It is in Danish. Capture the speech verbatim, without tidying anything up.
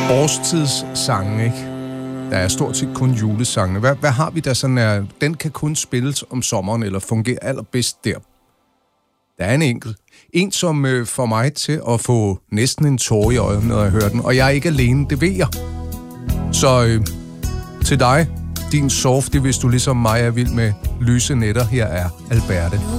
årstidssange, ikke? Der er stort set kun julesange. Hvad, hvad har vi der sådan er? Den kan kun spilles om sommeren, eller fungerer allerbedst der. Der er en enkelt. En, som øh, får mig til at få næsten en tåre i øjet, når jeg hører den. Og jeg er ikke alene, det ved jeg. Så øh, til dig, din softie, hvis du ligesom mig er vild med lyse nætter, her er Alberte.